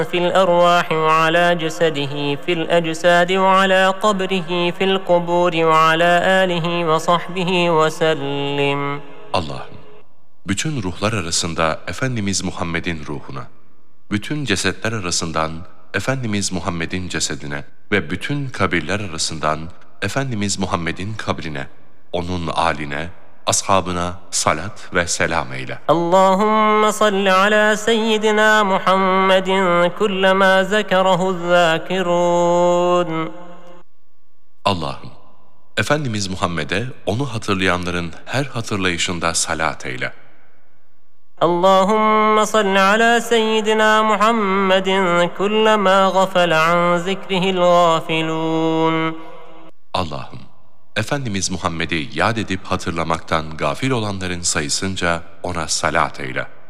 في الأرواح وعلى جسده في الأجساد وعلى قبره في القبور وعلى آله وصحبه وسلم. Allah'ım, bütün ruhlar arasında Efendimiz Muhammed'in ruhuna, bütün cesetler arasından Efendimiz Muhammed'in cesedine ve bütün kabirler arasından Efendimiz Muhammed'in kabrine, onun âline, ashabına salat ve selam eyle. اللهم صل على سيدنا محمد كلما ذكره الذاكرون. Allah'ım, Efendimiz Muhammed'e onu hatırlayanların her hatırlayışında salat eyle. اللهم صل على سيدنا محمد كلما غفل عن ذكره الغافلون. Allah'ım, Efendimiz Muhammed'i yad edip hatırlamaktan gafil olanların sayısınca ona salat eyle.